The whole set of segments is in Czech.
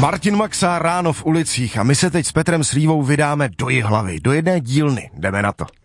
Martin Maxa ráno v ulicích a my se teď s Petrem Slívou vydáme do Jihlavy, do jedné dílny. Jdeme na to.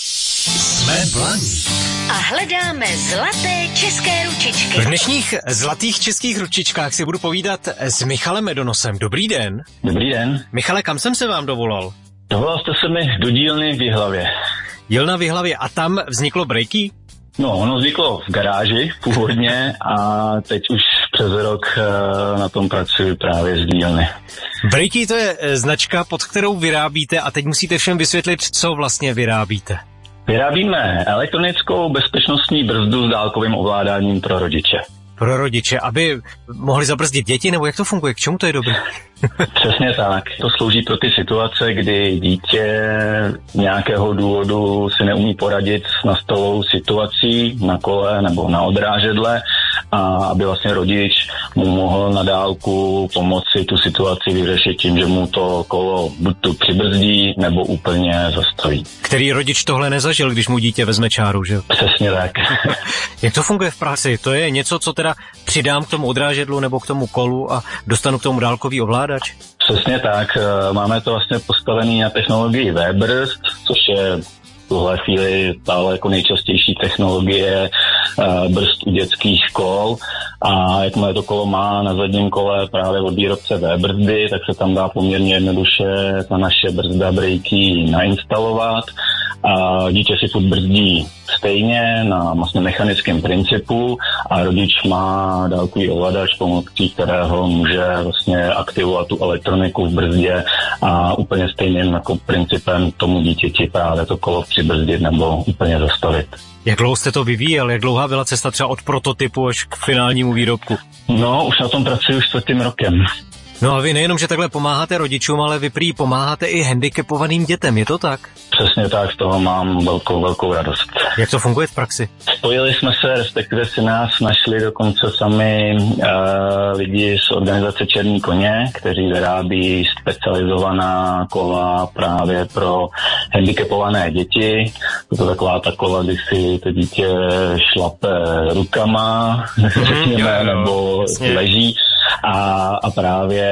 Jsme blaní. A hledáme zlaté české ručičky. V dnešních zlatých českých ručičkách si budu povídat s Michalem Medonosem. Dobrý den. Dobrý den. Michale, kam jsem se vám dovolal? Dovolal jste se mi do dílny v Jihlavě. Dílna v Jihlavě a tam vzniklo Breaky? No, ono vzniklo v garáži původně a teď už přes rok na tom pracuji právě z dílny. Breaky to je značka, pod kterou vyrábíte a teď musíte všem vysvětlit, co vlastně vyrábíte. Vyrábíme elektronickou bezpečnostní brzdu s dálkovým ovládáním pro rodiče. Pro rodiče, aby mohli zabrzdit děti, nebo jak to funguje, k čemu to je dobré? Přesně tak. To slouží pro ty situace, kdy dítě nějakého důvodu si neumí poradit s nastalou situací na kole nebo na odrážedle a aby vlastně rodič mu mohl na dálku pomoci tu situaci vyřešit tím, že mu to kolo buď tu přibrzdí nebo úplně zastaví. Který rodič tohle nezažil, když mu dítě vezme čáru, že? Přesně tak. Jak to funguje v praxi? To je něco, co teda přidám k tomu odrážedlu nebo k tomu kolu a dostanu k tomu dálkový ovládač? Přesně tak. Máme to vlastně postavený na technologii V-brzd, což je v tuhle chvíli stále jako nejčastější technologie brzd u dětských kol. A jakmile to kolo má na zadním kole právě od výrobce V-brzdy, tak se tam dá poměrně jednoduše ta naše brzda Breaky nainstalovat. A dítě si furt brzdí stejně na vlastně mechanickém principu a rodič má dálkový ovladač, pomocí kterého může vlastně aktivovat tu elektroniku v brzdě a úplně stejným jako principem tomu dítěti právě to kolo přibrzdit nebo úplně zastavit. Jak dlouho jste to vyvíjel? Jak dlouhá byla cesta třeba od prototypu až k finálnímu výrobku? No, už na tom pracuji 4. rokem. No a vy nejenom, že takhle pomáháte rodičům, ale vy prý pomáháte i handicapovaným dětem, je to tak? Přesně tak, z toho mám velkou radost. Jak to funguje v praxi? Spojili jsme se, respektive si nás našli dokonce sami lidi z organizace Černý koně, kteří vyrábí specializovaná kola právě pro handicapované děti. To je taková ta kola, kdy si to dítě šlape rukama, řekněme, nebo leží. A právě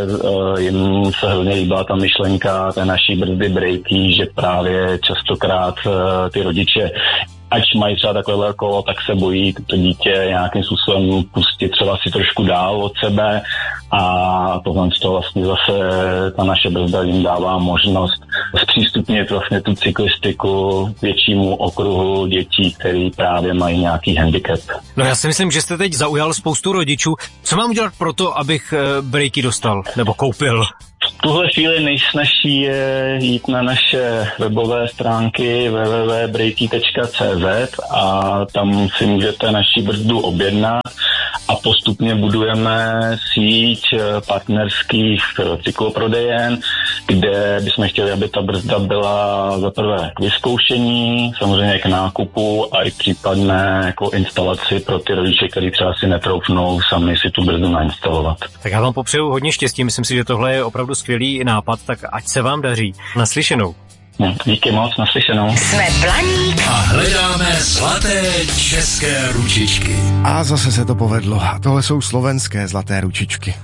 jim se hodně líbila ta myšlenka té naší brzdy Breaky, že právě častokrát ty rodiče, ať mají třeba takové kolo, tak se bojí to dítě nějakým způsobem pustit třeba si trošku dál od sebe a tohle z toho vlastně zase ta naše brzda jim dává možnost zpřístupnit vlastně tu cyklistiku většímu okruhu dětí, který právě mají nějaký handicap. No já si myslím, že jste teď zaujal spoustu rodičů. Co mám udělat pro to, abych Breaky dostal nebo koupil? V tuhle chvíli nejsnažší je jít na naše webové stránky www.breaky.cz a tam si můžete naši brzdu objednat a postupně budujeme síť partnerských cykloprodejen, kde bychom chtěli, aby ta brzda byla zaprvé k vyzkoušení, samozřejmě k nákupu a i případné jako instalaci pro ty rodiče, kteří třeba si netroufnou sami si tu brzdu nainstalovat. Tak já vám popřeju hodně štěstí, myslím si, že tohle je opravdu skvělý nápad, tak ať se vám daří. Naslyšenou. Díky moc, naslyšenou. Jsme Blaník a hledáme zlaté české ručičky. A zase se to povedlo. A tohle jsou slovenské zlaté ručičky.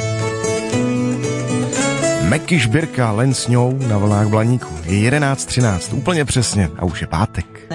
Meky Žbírka len s ňou na vlnách Blaníku. Je 11:13, úplně přesně a už je pátek.